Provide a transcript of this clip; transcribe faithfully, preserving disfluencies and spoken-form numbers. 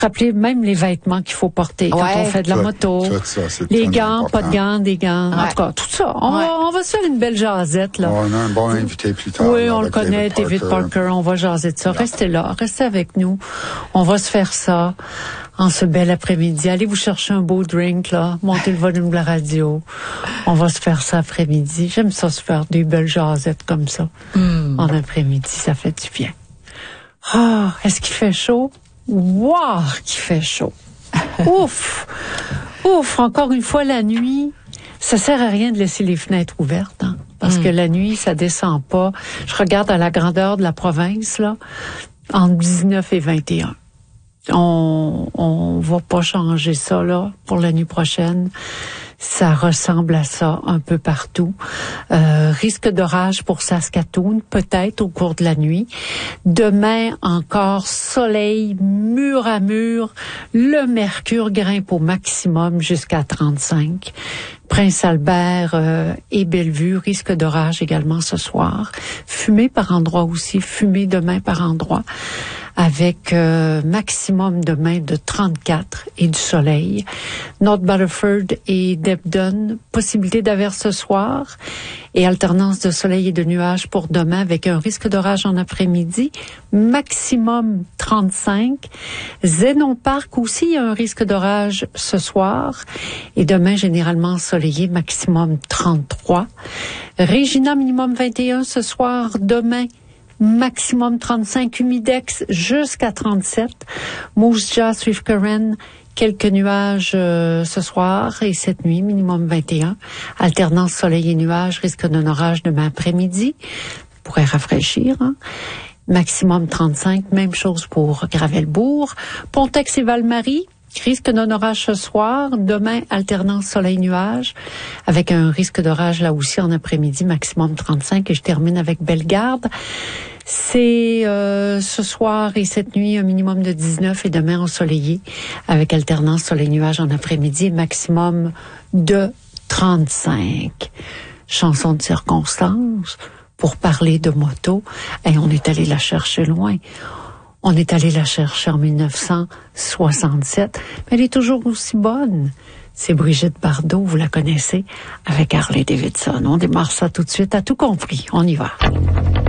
Rappelez même les vêtements qu'il faut porter quand Ouais. on fait de la Tout- moto. tout ça, c'est Les très gants, important. pas de gants, des gants. En Ouais. tout cas, tout ça. On, Ouais. va, on va se faire une belle jasette, là. On a un bon invité plus tard. Oui, là, on le avec connaît, David Parker. On va jaser de ça. Restez là, restez avec nous. On va se faire ça en ce bel après-midi. Allez vous chercher un beau drink, là. Montez le volume de la radio. On va se faire ça après-midi. J'aime ça, se faire des belles jasettes comme ça. Mm. En après-midi, ça fait du bien. Ah, est-ce qu'il fait chaud? Wow, qu'il fait chaud. Ouf! Ouf! Encore une fois, la nuit, ça sert à rien de laisser les fenêtres ouvertes, hein, parce Mm. que la nuit, ça descend pas. Je regarde à la grandeur de la province, là, entre dix-neuf et vingt et un. On, on va pas changer ça, là, pour la nuit prochaine. Ça ressemble à ça un peu partout. Euh, risque d'orage pour Saskatoon, peut-être au cours de la nuit. Demain, encore soleil, mur à mur. Le mercure grimpe au maximum jusqu'à trente-cinq. Prince-Albert euh, et Bellevue, risque d'orage également ce soir. Fumée par endroits aussi, fumée demain par endroits. Avec euh, maximum demain de trente-quatre et du soleil. North Battleford et Debden, possibilité d'averse ce soir et alternance de soleil et de nuages pour demain avec un risque d'orage en après-midi, maximum trente-cinq. Zenon Park aussi, il y a un risque d'orage ce soir et demain généralement ensoleillé, maximum trente-trois. Regina, minimum vingt et un ce soir, demain maximum trente-cinq, humidex jusqu'à trente-sept. Moose Jaw, Swift Current, quelques nuages euh, ce soir et cette nuit, minimum vingt et un. Alternance soleil et nuages, risque d'un orage demain après-midi. Pourrait rafraîchir, hein. Maximum trente-cinq, même chose pour Gravelbourg. Pontex et Val-Marie, risque d'un orage ce soir. Demain, alternance soleil-nuage, avec un risque d'orage là aussi en après-midi, maximum trente-cinq. Et je termine avec Bellegarde. C'est euh, ce soir et cette nuit un minimum de dix-neuf et demain ensoleillé avec alternance soleil-nuage en après-midi et maximum de trente-cinq. Chanson de circonstance pour parler de moto. Et on est allé la chercher loin. On est allé la chercher en mille neuf cent soixante-sept. Mais elle est toujours aussi bonne. C'est Brigitte Bardot, vous la connaissez, avec Harley Davidson. On démarre ça tout de suite, à tout compris. On y va.